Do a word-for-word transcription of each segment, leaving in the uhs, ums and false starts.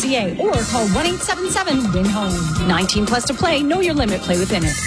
c a or call one eight seven seven win home. nineteen plus to play. Know your limit. Play within it.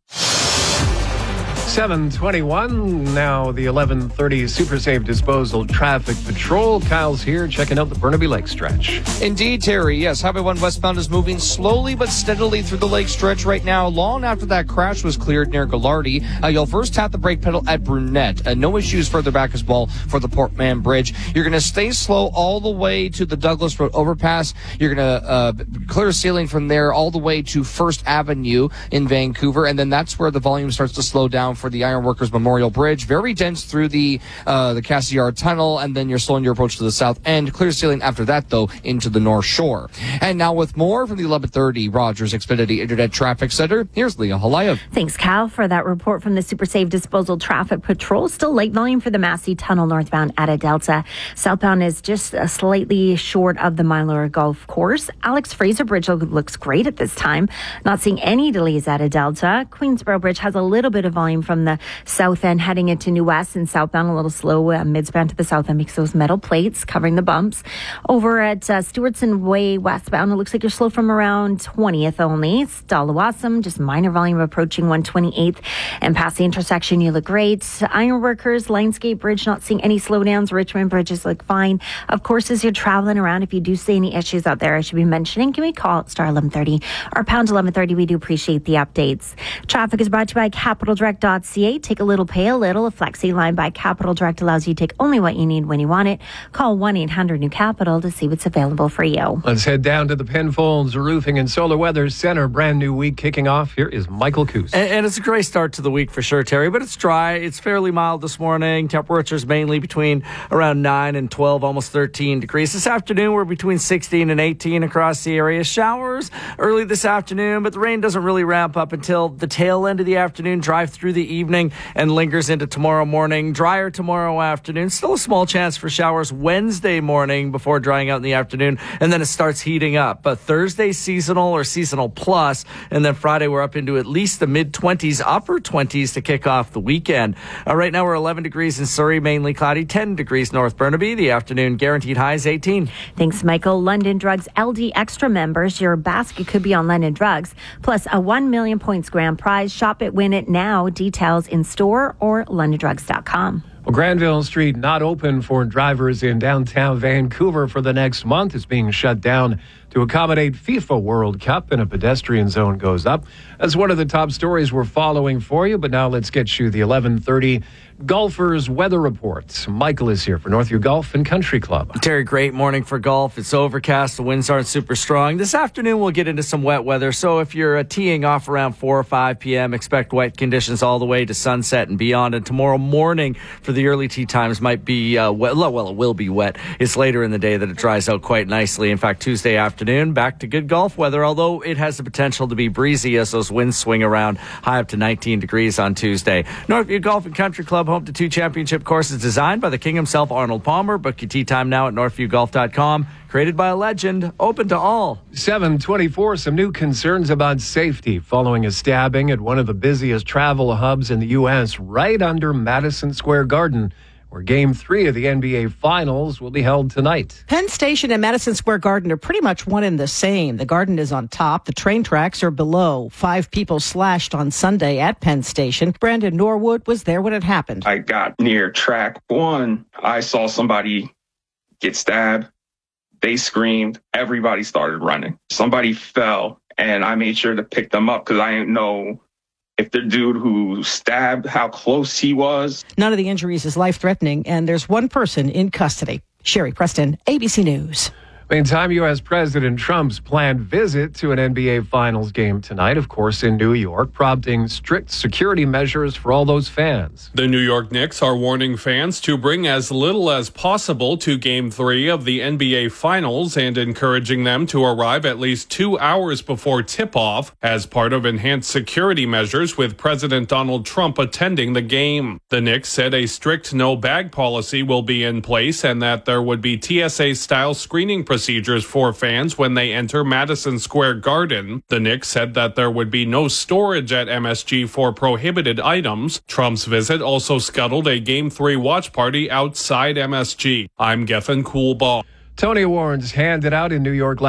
seven twenty-one, now the eleven thirty Super Safe Disposal Traffic Patrol. Kyle's here checking out the Burnaby Lake stretch. Indeed, Terry. Yes, Highway one westbound is moving slowly but steadily through the lake stretch right now, long after that crash was cleared near Gallardi. Uh, you'll first tap the brake pedal at Brunette. Uh, no issues further back as well for the Portman Bridge. You're going to stay slow all the way to the Douglas Road overpass. You're going to uh, clear ceiling from there all the way to First Avenue in Vancouver, and then that's where the volume starts to slow down for the Ironworkers Memorial Bridge. Very dense through the uh, the Cassiar Tunnel, and then you're slowing your approach to the south end. Clear ceiling after that, though, into the North Shore. And now with more from the eleven thirty Rogers Xfinity Internet Traffic Center, here's Leah Halayev. Thanks, Cal, for that report from the Super Safe Disposal Traffic Patrol. Still light volume for the Massey Tunnel northbound at a Delta. Southbound is just uh, slightly short of the Mylor Golf Course. Alex Fraser Bridge looks great at this time. Not seeing any delays at a Delta. Queensboro Bridge has a little bit of volume from the south end heading into New West, and southbound a little slow uh, midspan to the south end because those metal plates covering the bumps. Over at uh, Stewartson Way westbound, it looks like you're slow from around twentieth only. Stallawasam, just minor volume approaching one twenty-eighth, and past the intersection you look great. Ironworkers, Lionsgate Bridge, not seeing any slowdowns. Richmond bridges look fine. Of course, as you're traveling around, if you do see any issues out there I should be mentioning, give me a call at star eleven thirty or pound eleven thirty. We do appreciate the updates. Traffic is brought to you by capital direct dot c a. Take a little, pay a little. A flexi line by Capital Direct allows you to take only what you need when you want it. Call one eight hundred new capital to see what's available for you. Let's head down to the Penfolds Roofing and Solar Weather Center. Brand new week kicking off. Here is Michael Coos. And, and it's a great start to the week for sure, Terry, but it's dry. It's fairly mild this morning. Temperatures mainly between around nine and twelve, almost thirteen degrees. This afternoon, we're between sixteen and eighteen across the area. Showers early this afternoon, but the rain doesn't really ramp up until the tail end of the afternoon, drive through the evening, and lingers into tomorrow morning. Drier tomorrow afternoon. Still a small chance for showers Wednesday morning before drying out in the afternoon, and then it starts heating up. But Thursday, seasonal or seasonal plus, and then Friday, we're up into at least the mid-twenties, upper twenties to kick off the weekend. Uh, right now, we're eleven degrees in Surrey, mainly cloudy, ten degrees North Burnaby. The afternoon guaranteed highs eighteen. Thanks, Michael. London Drugs L D Extra members, your basket could be on London Drugs, plus a one million points grand prize. Shop it, win it now. Details in store or london drugs dot com. Well, Granville Street not open for drivers in downtown Vancouver for the next month. It's being shut down to accommodate FIFA World Cup, and a pedestrian zone goes up. That's one of the top stories we're following for you. But now let's get you the eleven thirty Golfers Weather Report. Michael is here for Northview Golf and Country Club. Terry, great morning for golf. It's overcast. The winds aren't super strong. This afternoon, we'll get into some wet weather. So if you're uh, teeing off around four or five p.m., expect wet conditions all the way to sunset and beyond. And tomorrow morning for the early tee times might be uh, wet. Well, it will be wet. It's later in the day that it dries out quite nicely. In fact, Tuesday afternoon, back to good golf weather, although it has the potential to be breezy as those winds swing around, high up to nineteen degrees on Tuesday. Northview Golf and Country Club, home to two championship courses designed by the king himself, Arnold Palmer. Book your tee time now at northview golf dot com. Created by a legend, open to all. seven twenty-four, some new concerns about safety following a stabbing at one of the busiest travel hubs in the U S right under Madison Square Garden, where Game three of the N B A Finals will be held tonight. Penn Station and Madison Square Garden are pretty much one and the same. The Garden is on top. The train tracks are below. Five people slashed on Sunday at Penn Station. Brandon Norwood was there when it happened. I got near track one. I saw somebody get stabbed. They screamed. Everybody started running. Somebody fell, and I made sure to pick them up because I didn't know if the dude who stabbed, how close he was. None of the injuries is life-threatening, and there's one person in custody. Sherry Preston, A B C News. Meantime, U S. President Trump's planned visit to an N B A Finals game tonight, of course, in New York, prompting strict security measures for all those fans. The New York Knicks are warning fans to bring as little as possible to Game three of the N B A Finals and encouraging them to arrive at least two hours before tip-off as part of enhanced security measures with President Donald Trump attending the game. The Knicks said a strict no-bag policy will be in place and that there would be T S A-style screening procedures procedures for fans when they enter Madison Square Garden. The Knicks said that there would be no storage at M S G for prohibited items. Trump's visit also scuttled a Game three watch party outside M S G. I'm Gethin Coolbaugh. Tony Awards handed out in New York